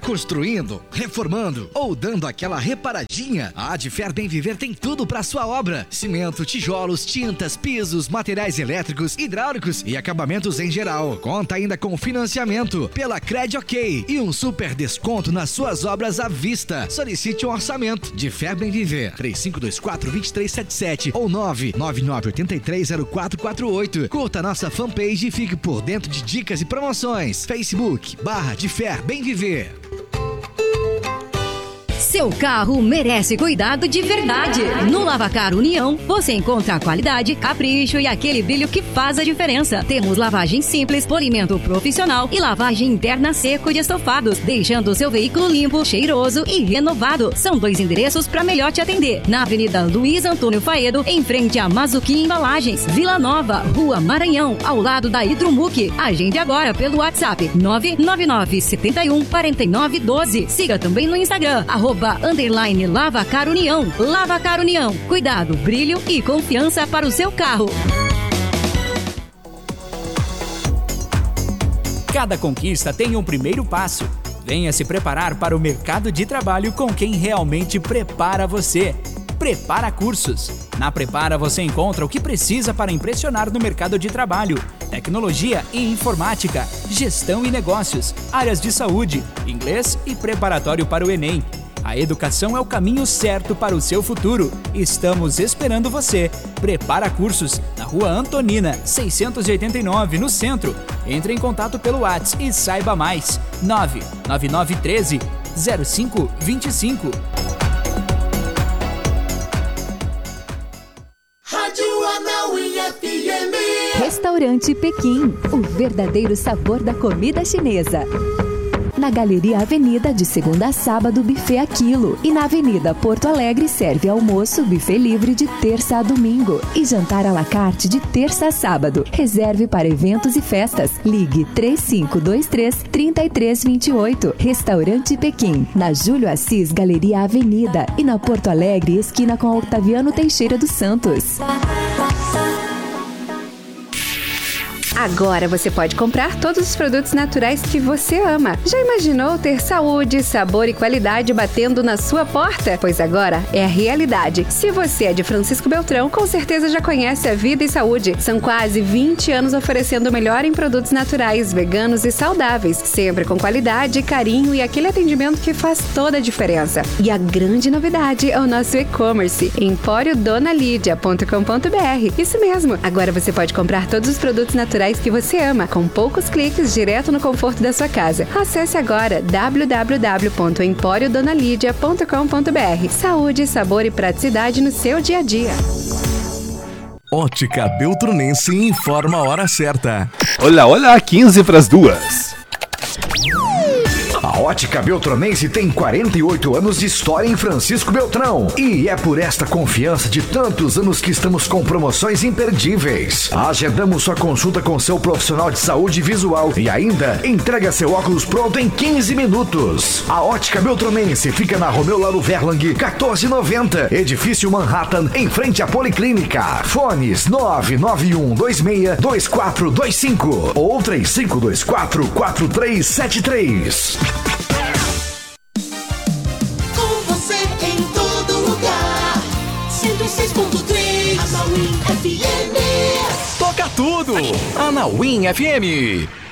construindo, reformando ou dando aquela reparadinha? A Adfer Bem Viver tem tudo para sua obra: cimento, tijolos, tintas, pisos, materiais elétricos, hidráulicos e acabamentos em geral. Conta ainda com financiamento pela Cred OK e um super desconto nas suas obras à vista. Solicite um orçamento. Adfer Bem Viver, 3524-2377 ou 999830448. Curta nossa fanpage e fique por dentro de dicas e promoções. Facebook/Adfer Bem Viver. Seu carro merece cuidado de verdade. No Lavacar União, você encontra a qualidade, capricho e aquele brilho que faz a diferença. Temos lavagem simples, polimento profissional e lavagem interna seco de estofados, deixando o seu veículo limpo, cheiroso e renovado. São 2 endereços para melhor te atender. Na Avenida Luiz Antônio Faedo, em frente a Mazuquim Embalagens. Vila Nova, Rua Maranhão, ao lado da Hidromuc. Agende agora pelo WhatsApp 999-71-4912. Siga também no Instagram, @Lavacar União. Lavacar União. Cuidado, brilho e confiança para o seu carro. Cada conquista tem um primeiro passo. Venha se preparar para o mercado de trabalho com quem realmente prepara você. Prepara Cursos. Na Prepara você encontra o que precisa para impressionar no mercado de trabalho: tecnologia e informática, gestão e negócios, áreas de saúde, inglês e preparatório para o Enem. A educação é o caminho certo para o seu futuro. Estamos esperando você. Prepara Cursos, na Rua Antonina, 689, no centro. Entre em contato pelo WhatsApp e saiba mais. 99913-0525. Rádio Anauim FM. Restaurante Pequim, o verdadeiro sabor da comida chinesa. Na Galeria Avenida, de segunda a sábado, buffet a quilo. E na Avenida Porto Alegre, serve almoço, buffet livre de terça a domingo. E jantar à la carte de terça a sábado. Reserve para eventos e festas. Ligue 3523-3328. Restaurante Pequim, na Júlio Assis, Galeria Avenida. E na Porto Alegre, esquina com Octaviano Teixeira dos Santos. Agora você pode comprar todos os produtos naturais que você ama. Já imaginou ter saúde, sabor e qualidade batendo na sua porta? Pois agora é a realidade. Se você é de Francisco Beltrão, com certeza já conhece a Vida e Saúde. São quase 20 anos oferecendo o melhor em produtos naturais, veganos e saudáveis, sempre com qualidade, carinho e aquele atendimento que faz toda a diferença. E a grande novidade é o nosso e-commerce, emporiodonalidia.com.br. Isso mesmo, agora você pode comprar todos os produtos naturais que você ama, com poucos cliques, direto no conforto da sua casa. Acesse agora www.emporiodonalidia.com.br. Saúde, sabor e praticidade no seu dia a dia. Ótica Beltronense informa a hora certa. Olá, 15 para as 2. A Ótica Beltronense tem 48 anos de história em Francisco Beltrão. E é por esta confiança de tantos anos que estamos com promoções imperdíveis. Agendamos sua consulta com seu profissional de saúde visual e ainda entrega seu óculos pronto em 15 minutos. A Ótica Beltronense fica na Romeu Laro Verlang, 1490, Edifício Manhattan, em frente à Policlínica. Fones 991262425 ou 35244373. Com você em todo lugar. 106.3 Anauim FM. Toca tudo! Anauim FM.